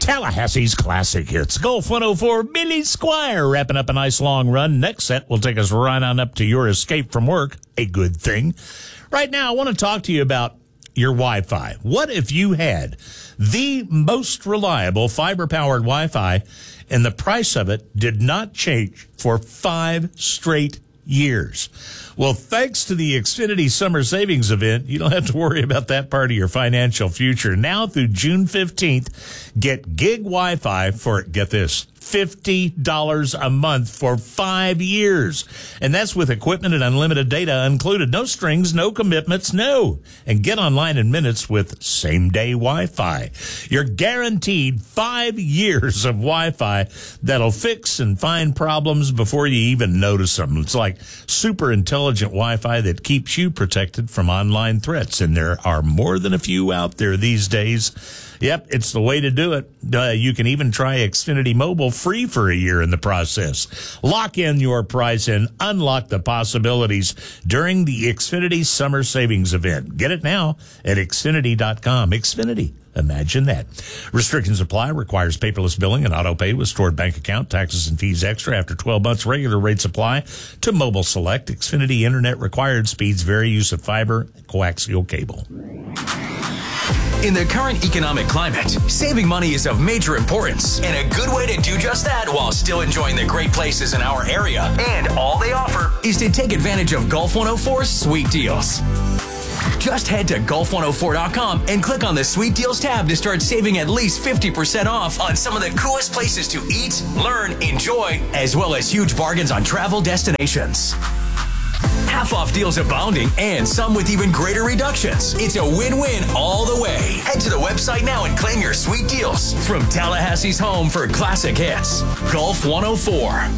Tallahassee's classic hits. Gulf 104, Billy Squire wrapping up a nice long run. Next set will take us right on up to your escape from work. A good thing. Right now, I want to talk to you about your Wi-Fi. What if you had the most reliable fiber-powered Wi-Fi and the price of it did not change for 5 straight years? Well, thanks to the Xfinity Summer Savings Event, you don't have to worry about that part of your financial future. Now through June 15th, get gig Wi-Fi for, get this, $50 a month for 5 years. And that's with equipment and unlimited data included. No strings, no commitments, no. And get online in minutes with same-day Wi-Fi. You're guaranteed 5 years of Wi-Fi that'll fix and find problems before you even notice them. It's like super intelligent Wi-Fi that keeps you protected from online threats. And there are more than a few out there these days. Yep, it's the way to do it. You can even try Xfinity Mobile free for a year in the process. Lock in your price and unlock the possibilities during the Xfinity Summer Savings Event. Get it now at Xfinity.com. Xfinity. Imagine that. Restrictions apply. Requires paperless billing and auto pay with stored bank account. Taxes and fees extra after 12 months. Regular rates apply to Mobile Select. Xfinity Internet required speeds vary. Use of fiber, coaxial cable. In the current economic climate, saving money is of major importance, and a good way to do just that while still enjoying the great places in our area. And all they offer is to take advantage of Gulf 104's sweet deals. Just head to Gulf104.com and click on the Sweet Deals tab to start saving at least 50% off on some of the coolest places to eat, learn, enjoy, as well as huge bargains on travel destinations. Half-off deals abounding, and some with even greater reductions. It's a win-win all the way. Head to the website now and claim your sweet deals from Tallahassee's home for classic hits, Gulf 104.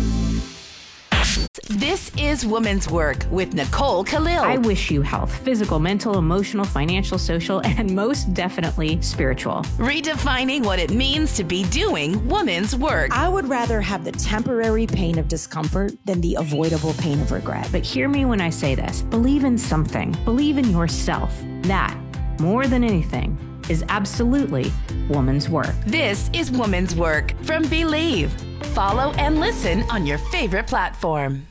This is Woman's Work with Nicole Khalil. I wish you health, physical, mental, emotional, financial, social, and most definitely spiritual. Redefining what it means to be doing woman's work. I would rather have the temporary pain of discomfort than the avoidable pain of regret. But hear me when I say this. Believe in something. Believe in yourself. That, more than anything, is absolutely woman's work. This is Woman's Work from Believe. Follow and listen on your favorite platform.